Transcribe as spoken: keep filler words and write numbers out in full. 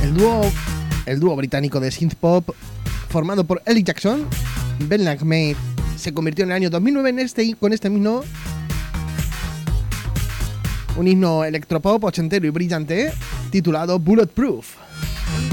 El dúo, el dúo británico de synth pop formado por Ellie Jackson y Ben Langmaid se convirtió en el año dos mil nueve en este, con este himno, un himno electropop ochentero y brillante titulado Bulletproof.